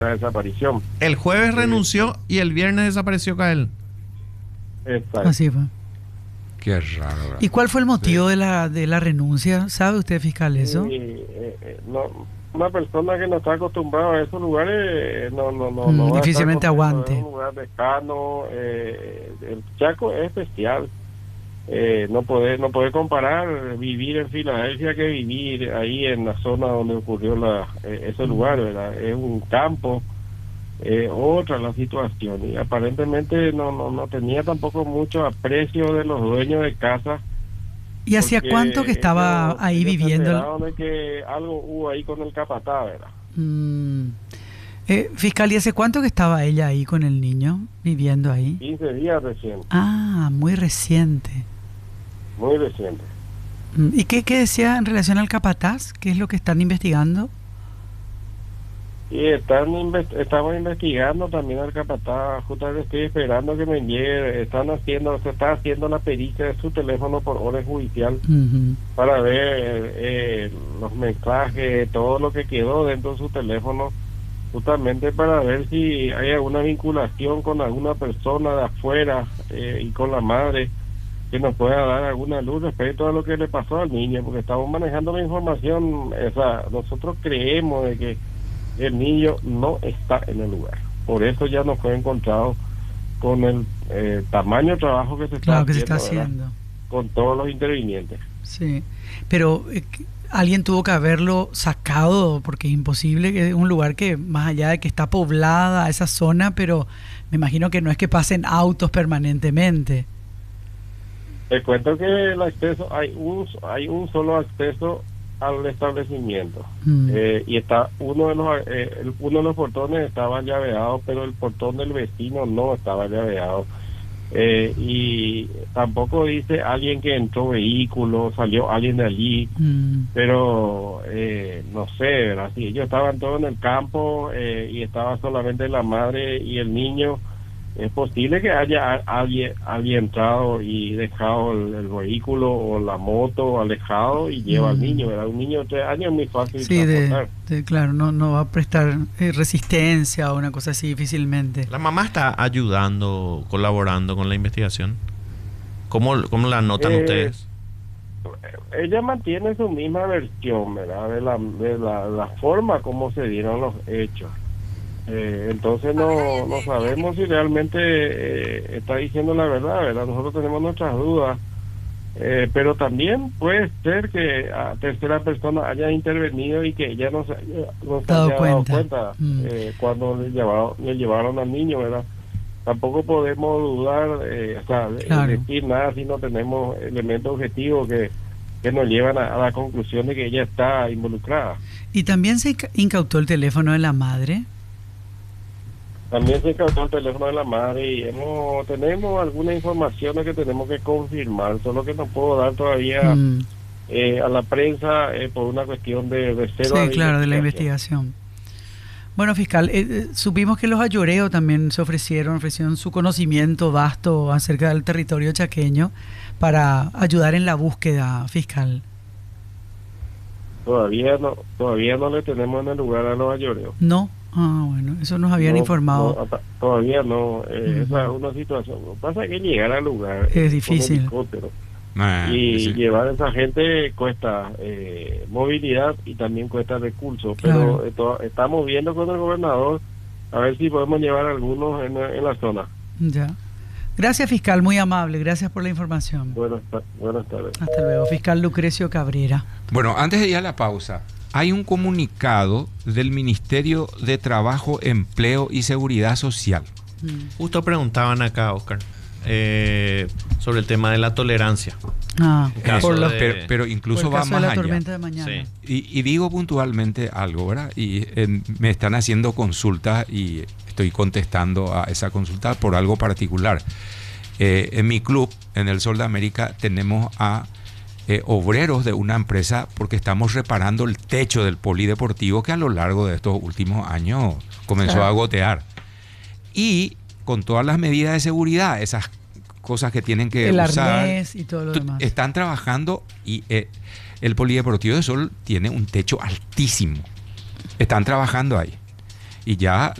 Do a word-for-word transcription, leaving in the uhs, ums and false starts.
la desaparición. El jueves Sí. renunció y el viernes desapareció Cael. Exacto. Así fue. Qué raro, ¿verdad? ¿Y cuál fue el motivo de la de la renuncia? ¿Sabe usted, fiscal, eso? Y, eh, eh, no, una persona que no está acostumbrada a esos lugares eh, no no no, Mm, no va a estar difícilmente contento. aguante. Es un lugar lejano, eh, el Chaco es especial. Eh, no poder no poder comparar vivir en Filadelfia que vivir ahí en la zona donde ocurrió la eh, ese lugar, ¿verdad? Es un campo, eh, otra la situación, y aparentemente no no no tenía tampoco mucho aprecio de los dueños de casa. ¿Y hacía Porque cuánto que estaba ellos- ahí ellos se viviendo? el- enteraron de que algo hubo ahí con el capataz, ¿verdad? Mm. Eh, fiscal, ¿y hace cuánto que estaba ella ahí con el niño, viviendo ahí? quince días recién, Ah, muy reciente. muy reciente. Mm, ¿Y qué, qué decía en relación al capataz? ¿Qué es lo que están investigando? Y están inves- estamos investigando también al capataz, justamente estoy esperando que me envíe, están haciendo, se está haciendo la pericia de su teléfono por orden judicial Ujú. para ver eh, los mensajes, todo lo que quedó dentro de su teléfono, justamente para ver si hay alguna vinculación con alguna persona de afuera eh, y con la madre que nos pueda dar alguna luz respecto a lo que le pasó al niño, porque estamos manejando la información, esa, nosotros creemos de que el niño no está en el lugar, por eso ya no fue encontrado con el eh, tamaño de trabajo que se está Claro que se haciendo, está ¿verdad? haciendo. Con todos los intervinientes. Sí, pero eh, que- alguien tuvo que haberlo sacado porque es imposible, que es un lugar que más allá de que está poblada esa zona, pero me imagino que no es que pasen autos permanentemente. Te cuento que el acceso, hay un hay un solo acceso al establecimiento. Mm. Eh, y está uno de los eh, el- uno de los portones estaba llaveado, pero el portón del vecino no estaba llaveado. Eh, y tampoco dice alguien que entró vehículo, salió alguien de allí, Mm. pero eh, no sé, ¿verdad? Si ellos estaban todos en el campo eh, y estaba solamente la madre y el niño, es posible que haya a- alguien, alguien entrado y dejado el, el vehículo o la moto alejado y lleva Mm. al niño, ¿verdad? Un niño de tres años es muy fácil Sí, de, transportar. de- claro, no, no va a prestar eh, resistencia o una cosa así difícilmente. La mamá está ayudando, colaborando con la investigación. ¿Cómo, cómo la notan Eh, ustedes? Ella mantiene su misma versión, ¿verdad? De la, de la, la forma como se dieron los hechos. Eh, entonces no, no sabemos si realmente eh, está diciendo la verdad, ¿verdad? Nosotros tenemos nuestras dudas, eh, pero también puede ser que a tercera persona haya intervenido y que ella no se, haya- no se Dado haya dado cuenta. cuenta Mm. eh, cuando le llevaron, le llevaron al niño, ¿verdad? Tampoco podemos dudar, eh, o sea, de- Claro. decir nada si no tenemos elementos objetivos que, que nos llevan a, a la conclusión de que ella está involucrada. Y también se inca- incautó el teléfono de la madre. También se incautó el teléfono de la madre y hemos, tenemos algunas informaciones que tenemos que confirmar, solo que no puedo dar todavía Mm. eh, a la prensa eh, por una cuestión de Sí, reserva. claro, de la investigación. Bueno, fiscal, eh, eh, supimos que los ayoreos también se ofrecieron, ofrecieron su conocimiento vasto acerca del territorio chaqueño para ayudar en la búsqueda, fiscal. Todavía no, todavía no le tenemos en el lugar a los ayoreos. ¿No? Ah, bueno, eso nos habían No, informado. no, hasta- todavía no, eh, Ujú. esa es una situación. Lo que pasa es que llegar al lugar Es eh, con difícil. helicóptero Ah, y sí. llevar a esa gente cuesta eh, movilidad y también cuesta recursos, Claro. pero eh, to- estamos viendo con el gobernador a ver si podemos llevar algunos en, en la zona. Ya. Gracias, fiscal, muy amable. Gracias por la información. Buenas, ta- buenas tardes. Hasta luego, fiscal Lucrecio Cabrera. Bueno, antes de ir a la pausa, hay un comunicado del Ministerio de Trabajo, Empleo y Seguridad Social. Mm. Justo preguntaban acá, Oscar, eh, sobre el tema de la tolerancia. Ah, En caso por, los- de- Pero, pero por incluso el va caso de más la allá. tormenta de mañana. Sí. Y, y digo puntualmente algo, ¿verdad? Y eh, me están haciendo consultas y estoy contestando a esa consulta por algo particular. Eh, en mi club, en el Sol de América, tenemos a eh, obreros de una empresa porque estamos reparando el techo del polideportivo que a lo largo de estos últimos años comenzó Claro. a gotear. Y con todas las medidas de seguridad, esas cosas que tienen que El usar, arnés y todo lo tu- demás. están trabajando y eh, el Polideportivo de Sol tiene un techo altísimo. Están trabajando ahí. y ya